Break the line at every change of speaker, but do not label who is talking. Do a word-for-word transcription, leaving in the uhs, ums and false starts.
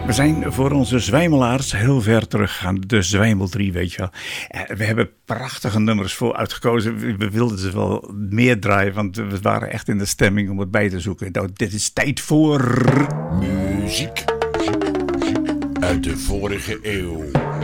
We zijn voor onze zwijmelaars heel ver teruggegaan. De Zwijmel drie, weet je wel. We hebben prachtige nummers voor uitgekozen. We wilden ze wel meer draaien, want we waren echt in de stemming om het bij te zoeken. Nou, dit is tijd voor...
Muziek uit de vorige eeuw.